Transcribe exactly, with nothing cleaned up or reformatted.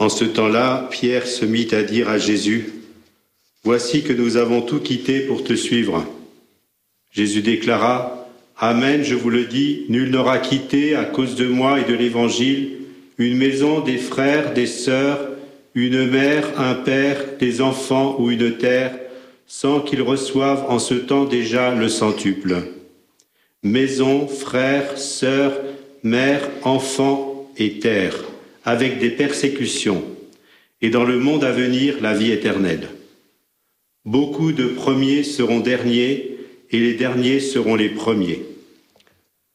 En ce temps-là, Pierre se mit à dire à Jésus, « Voici que nous avons tout quitté pour te suivre. » Jésus déclara, « Amen, je vous le dis, nul n'aura quitté à cause de moi et de l'Évangile une maison, des frères, des sœurs, une mère, un père, des enfants ou une terre, sans qu'il reçoive en ce temps déjà le centuple. Maison, frères, sœurs, mère, enfants et terre, avec des persécutions, et dans le monde à venir la vie éternelle. Beaucoup de premiers seront derniers, et les derniers seront les premiers.